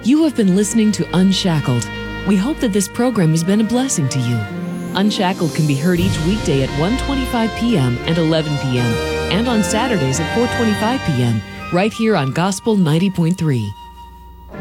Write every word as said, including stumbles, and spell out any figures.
You have been listening to Unshackled. We hope that this program has been a blessing to you. Unshackled can be heard each weekday at one twenty-five p.m. and eleven p.m. and on Saturdays at four twenty-five p.m. right here on Gospel ninety point three.